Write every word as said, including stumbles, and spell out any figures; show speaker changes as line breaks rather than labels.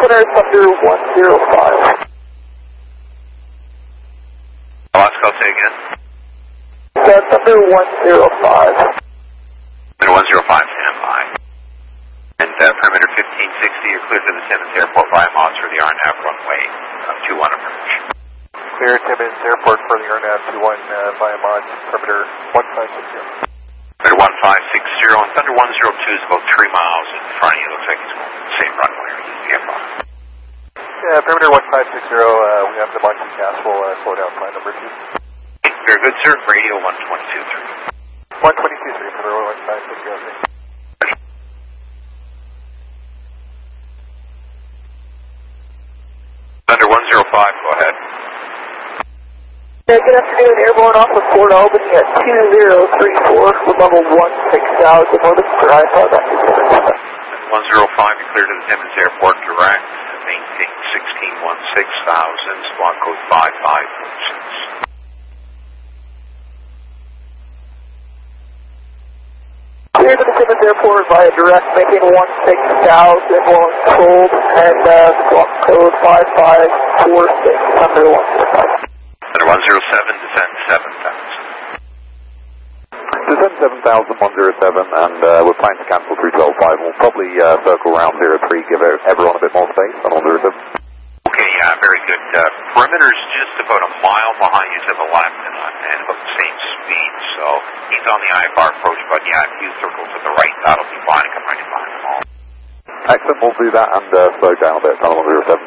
Governor Thunder one zero five.
Alaska, say again.
Uh, Thunder one zero five.
Thunder one zero five, stand by. And uh, perimeter fifteen sixty, you're clear to the Timmins Airport via Moss for the R N A V runway uh, two one approach.
Clear Timmins Airport for the R N A V two one uh, via Moss, perimeter one five six zero.
Perimeter one five six zero, and Thunder one zero two is about three miles in front of you. Looks like it's going the same runway or the F R.
Yeah, perimeter one five six zero, uh, we have the Monkey Castle, uh, slow down flight number two.
Okay, very good, sir. Radio one twenty-two three.
one twenty-two three, perimeter one five six zero.
Thunder one zero five, go ahead.
Yeah, good afternoon, airborne off of Port Albany at two zero three four with level one six thousand, notice for iPod at
one zero five, you're clear to the Timmins Airport direct, maintain sixteen one six thousand, squawk code five five four six.
Clear to the Timmins Airport via direct, maintain one six thousand, while cold, and uh, squawk code five five four six, Thunder one zero five.
Thunder one zero seven, descend seven thousand.
Descend seven thousand, one zero seven, and uh, we're planning to cancel three twelve five. We'll probably uh, circle around zero three, give everyone a bit more space on zero seven.
Okay, yeah, very good. Uh, perimeter's just about a mile behind you to the left and, uh, and about the same speed, so he's on the I F R approach, but yeah, if you circle to the right, that'll be fine. Come right behind them all.
Excellent, we'll do that and uh, slow down a bit, Tunnel one zero seven.